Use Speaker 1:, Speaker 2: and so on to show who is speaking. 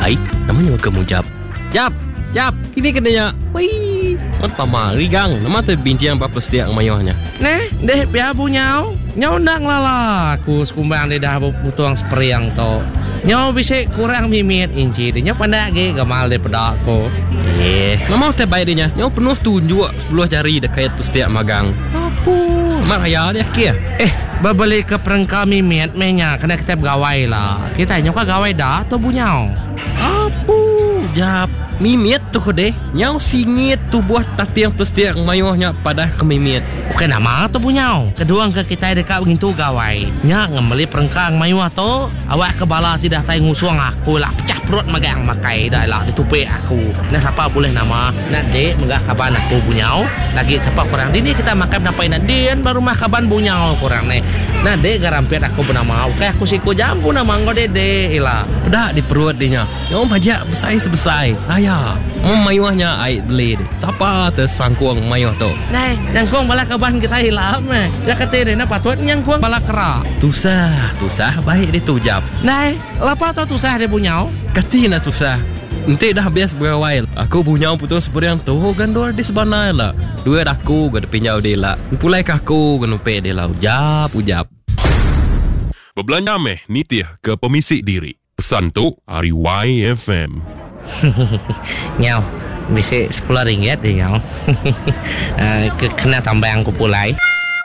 Speaker 1: Ai, namanya kamu Jap. Jap, kini kenanya. Wih, mat pamari gang. Nama tu bincang apa setiap mayohnya.
Speaker 2: Neh, deh biabu nyau. Nyau ndang lala. Aku sekumbang di dah butuang sprayang to. Nyau bisa kurang mimit inci. Dia pandai ge gamal de pedak ko.
Speaker 1: Nama teh baik dia. Nyau penuh tunjuk 10 jari dekat setiap magang. Apa? Mak ayah dia kia.
Speaker 2: Babali ke perengka mimit menya kena kita gawai lah. Kita nyau ka gawai dah to bu nyau.
Speaker 1: Apa? Jap. Mimit tu deh. Nyau singit tu buat tatiang setiap mayohnya pada ke mimit.
Speaker 2: Oke nama tu bu nyau. Kedua ke kita dekat begitu gawai. Nya ngembali perengka mayuh tu. Awak kebala tidak tay ngusuang aku lah. Pecah perut magang makai dah lah ditupe aku. Nah siapa boleh nama nak dek menggak kaban aku bu nyau. Lagi siapa kurang dini kita makan napai nadian baru mah kaban bu nyau kurang nih. Nah dek garampiat aku bernama. Oke aku siku jambu nama nggo dede ilah.
Speaker 1: Pedak di perut dia. Nyau bajak besai-sebesai. Ya, mayuhnya air beli. Siapa tersangkuang mayuh tu?
Speaker 2: Nah, nyangkuang bala kaban kita hilap meh. Ya kata dia nak patut nyangkuang bala kera.
Speaker 1: Tusah baik dia tu Jap.
Speaker 2: Nah, lapa tau tusah dia punya?
Speaker 1: Katina tusah. Nanti dah bias berawal. Aku punya putus seperti yang tu gandor di sebanai lah. Dua aku gak pinjau dia lah. Pulai kaku genupe dia lah. Ujap.
Speaker 3: Berbelanja meh nitih ke pemisik diri. Pesan tu hari YFM.
Speaker 2: Nyau, bisa 10 ringgit deh nyau. Kena tambah yang kupulai.